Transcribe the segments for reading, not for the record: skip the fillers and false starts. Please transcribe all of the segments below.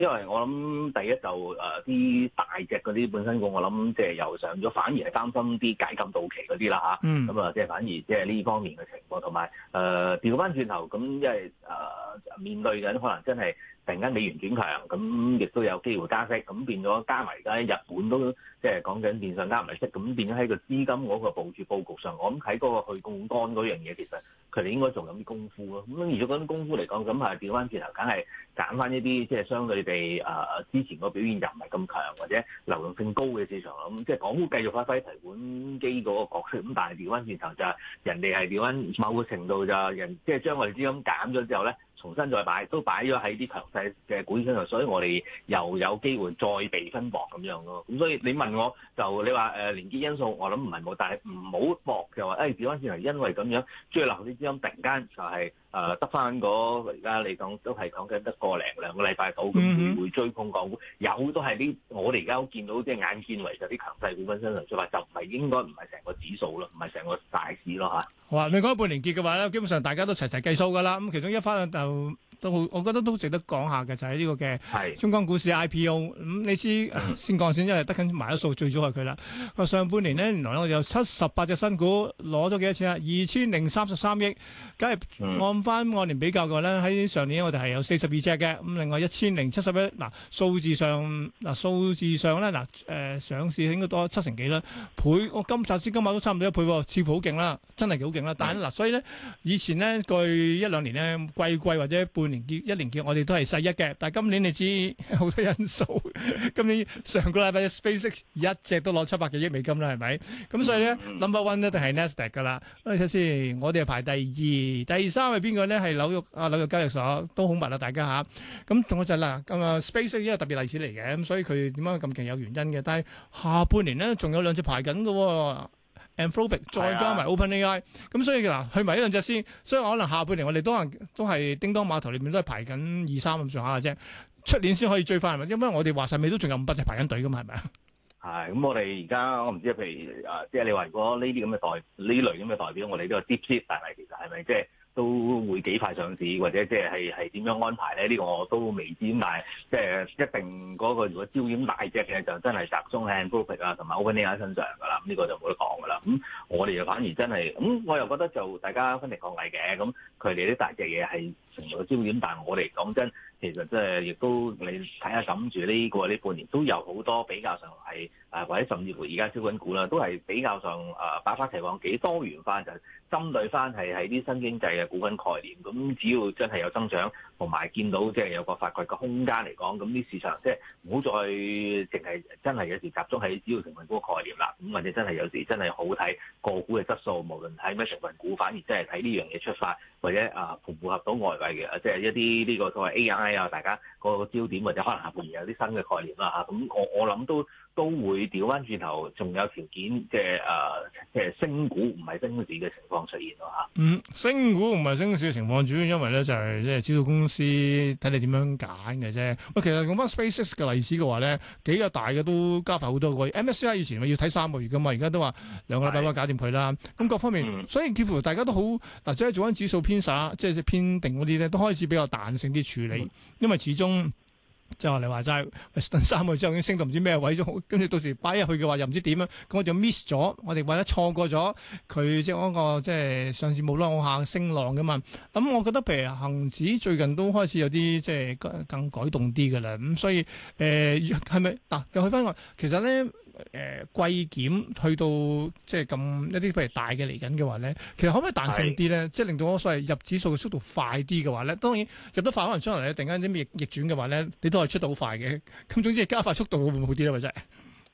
因為我諗第一就啲大隻嗰啲本身股，我諗即係又上咗，反而係擔心啲解禁到期嗰啲啦嚇。咁啊，即係反而即係呢方面嘅情況，同埋調翻轉頭咁，因為面對緊可能真係突然間美元轉強，咁亦都有機會加息，咁變咗加埋而家日本都即係講緊變相加埋息，咁變咗喺個資金嗰個佈局上，我諗喺嗰個去槓桿嗰樣嘢，其實佢哋應該做緊啲功夫咯。咁而咗嗰啲功夫嚟講，咁係調翻轉頭，梗係揀翻一啲即係相對地之前個表現又唔係咁強或者流動性高嘅市場咯。咁即係港股繼續發揮提款機嗰個角色，咁但係調翻轉頭就係人哋係調翻某個程度就人即係將我哋資金減咗之後咧，重新再擺都擺咗喺啲強勢嘅股身上，所以我哋又有機會再被分薄咁樣咯。咁所以你問我就你話連結因素，我諗唔係冇，但係唔好搏就話調翻轉頭，因為咁樣追落啲資金突然間就係得翻嗰而家你講都係講緊得個零兩個禮拜到，咁會追捧港股，有都係啲我哋而家都見到即係眼見為實啲強勢股份身上出發，就唔係應該唔係成個指數咯，唔係成個大市咯嚇。 好啊，你講半年結嘅話咧，基本上大家都齊齊計數㗎啦。咁其中一番就都好，我覺得都值得講下嘅就係呢個嘅中港股市 IPO。咁你知先講先，因為得緊埋咗數，最早係佢啦。上半年呢，原來我哋有78隻新股攞咗幾多錢啊？2033億，梗係按翻按年比較嘅話咧，喺上年我哋係有42隻嘅，咁另外1071嗱數字上咧上市應該多7成幾啦，倍我集資金額都差唔多1倍喎，似乎好勁啦，真係幾好勁啦。但係嗱，所以咧以前咧過去一兩年咧季或者半年結一年結，我哋都係細一嘅。但係今年你知好多因素，今年上個禮拜 SpaceX 一隻都攞700幾億美金啦，係咪？咁所以咧 number one 一定係 Nasdaq 㗎啦。睇下先，我哋係排第二，第三係邊個咧？係紐約交易所都好密啊，大家嚇。咁同我就嗱，SpaceX 一個特別例子嚟嘅，咁所以佢點解咁勁有原因嘅。但係下半年咧仲有兩隻排緊嘅喎。Anthropic 再加埋 OpenAI，咁所以嗱去埋呢兩隻先，所以可能下半年我哋都係叮當碼頭裏面都係排緊2、3咁上下嘅啫，出年先可以追翻，因為我哋話晒尾都仲有500隻排緊隊噶嘛，係咪啊？ 係，咁我哋而家我唔知，譬如即係你話如果呢啲咁嘅呢類咁嘅代表，我哋都有 DeepSeek，但係其實係咪即係都會幾快上市，或者即係點樣安排咧？呢個我都未知，但係即係一定嗰個如果焦點大隻嘅就真係集中喺 Anthropic 啊同埋 OpenAI 身上㗎啦，咁呢個就冇得講㗎啦。咁我哋就反而真係咁，我又覺得就大家分庭抗禮嘅，咁佢哋啲大隻嘢係成為個焦點，但係我哋講真，其實即係亦都你睇下諗住呢半年都有好多比較上係或者甚至乎而家招緊股啦，都係比較上百花齊放，幾多元化，就針對翻係喺啲新經濟嘅股份概念。咁只要真係有增長，同埋見到即係有個發掘嘅空間嚟講，咁啲市場即係唔好再淨係真係有時集中喺主要成分股嘅概念啦。咁或者真係有時真係好睇個股嘅質素，無論睇咩成分股，反而真係睇呢樣嘢出發，或者符唔符合到外圍嘅，即係一啲呢個所謂 AI 啊，大家個焦點或者可能下半年有啲新嘅概念啦嚇。咁我諗都會調翻轉頭，仲有條件即係升股唔係升市嘅情況出現咯嚇。 升股唔係升市嘅情況，主要因為咧就係即係指數公司睇你點樣揀嘅啫。喂，其實用翻 SpaceX 嘅例子嘅話咧，幾個大嘅都加快好多個。MSCI 以前咪要睇3個月噶嘛，而家都話2個禮拜搞掂佢啦。咁各方面，所以幾乎大家都好嗱，即係做緊指數偏灑，即係偏定嗰啲咧，都開始比較彈性啲處理，因為始終。即係話你話齋，等3個月之後已經升到唔知咩位咗，跟住到時擺入去嘅話又唔知點樣，咁我就 miss 咗，我哋或者錯過咗佢即係嗰個即係上市冇浪下升浪噶嘛。咁我覺得譬如恒指最近都開始有啲即係更改動啲㗎啦。咁所以係咪嗱又去翻個其實咧？季檢去到即係咁一啲譬如大嘅嚟緊嘅話咧，其實可唔可以彈性啲咧？即係令到我所謂入指數嘅速度快啲嘅話咧，當然入得快可能將來咧突然間啲咩逆轉嘅話咧，你都係出到好快嘅。咁總之係加快速度會唔會好啲咧？或者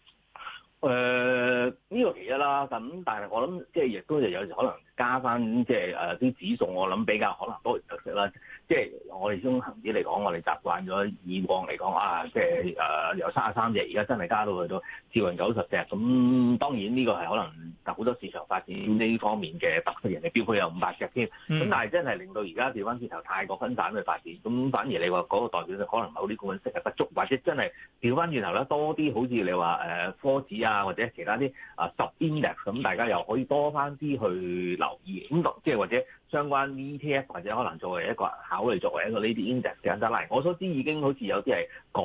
呢個其一啦。咁但係我諗即係亦都有時可能加翻即係啲指數，我諗比較可能多元特色啦。即係我哋中恒指嚟講，我哋習慣咗以往嚟講即係由33隻，而家真係加到去到接近90隻。咁當然呢個係可能好多市場發展呢方面嘅特色，人哋標普有500隻添。咁但係真係令到而家調翻轉頭太過分散去發展，咁反而你話嗰個代表就可能某啲股份息係不足，或者真係調翻轉頭咧多啲好似你話科指啊或者其他啲sub index，咁大家又可以多翻啲去留意，咁即係或者相關 ETF 或者可能作為一個考慮作為一個呢啲 index 嘅 underline。我所知已經好似有啲係